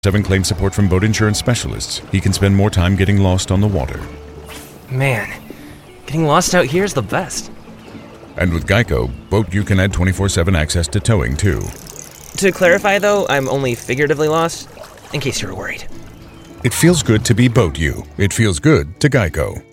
7 claim support from boat insurance specialists. He can spend more time getting lost on the water. Man, getting lost out here is the best. And with Geico, Boat U can add 24/7 access to towing, too. To clarify, though, I'm only figuratively lost, in case you were worried. It feels good to be Boat U. It feels good to Geico.